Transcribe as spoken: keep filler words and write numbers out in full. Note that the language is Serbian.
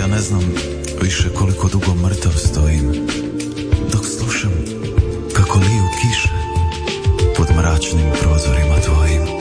ne znam više koliko dugo mrtav stojim, dok slušam kako liju kiše pod mračnim prozorima tvojim.